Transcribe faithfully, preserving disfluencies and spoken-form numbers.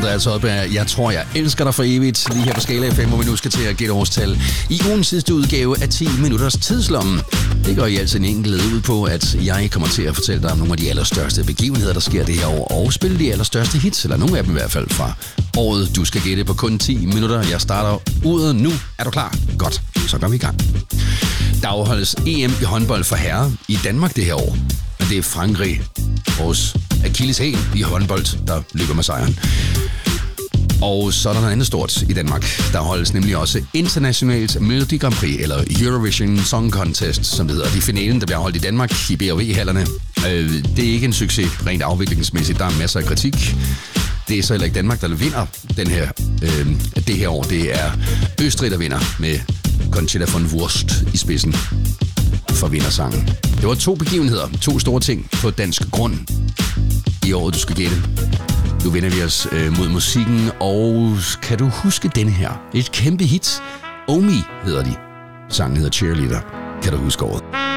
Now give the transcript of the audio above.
Andreas Odberg, jeg tror, jeg elsker dig for evigt. Lige her på Skala F M, hvor vi nu skal til at gætte årstal. I ugens sidste udgave af ti minutters tidslommen. Det går i altså en enkelt led ud på, at jeg kommer til at fortælle dig om nogle af de allerstørste begivenheder, der sker det her år. Og spille de allerstørste hits, eller nogle af dem i hvert fald fra året. Du skal gætte på kun ti minutter. Jeg starter uret nu. Er du klar? Godt, så går vi i gang. Der afholdes E M i håndbold for herrer i Danmark det her år. Men det er Frankrig, vores akilleshæl i håndbold, der løber med sejren. Og så er der noget andet stort i Danmark. Der holdes nemlig også internationalt Melodi Grand Prix, eller Eurovision Song Contest, som det hedder. Det er finalen, der bliver holdt i Danmark i B og V-hallerne. Det er ikke en succes rent afviklingsmæssigt. Der er masser af kritik. Det er så heller ikke Danmark, der vinder den her, øh, det her år. Det er Østrig, der vinder med Conchita von Wurst i spidsen for vindersangen. Det var to begivenheder, to store ting på dansk grund i året, du skal gætte. Nu vender vi os øh, mod musikken, og kan du huske denne her? Et kæmpe hit. Omi hedder de. Sangen hedder Cheerleader. Kan du huske året?